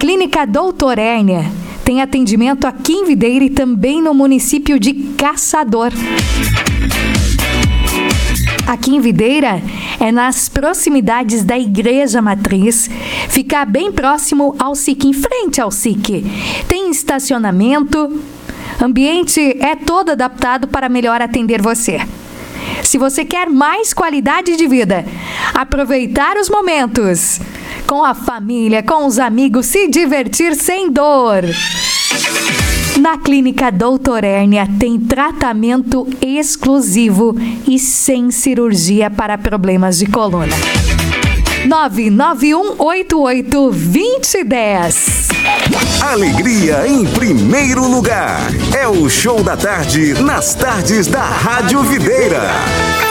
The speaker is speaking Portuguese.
Clínica Doutor Hérnia tem atendimento aqui em Videira e também no município de Caçador. Aqui em Videira é nas proximidades da Igreja Matriz, fica bem próximo ao SIC, em frente ao SIC. Tem estacionamento, ambiente é todo adaptado para melhor atender você. Se você quer mais qualidade de vida, aproveitar os momentos com a família, com os amigos, se divertir sem dor. Na Clínica Doutor Hérnia tem tratamento exclusivo e sem cirurgia para problemas de coluna. 991882010. Alegria em primeiro lugar. É o Show da Tarde nas tardes da Rádio Videira.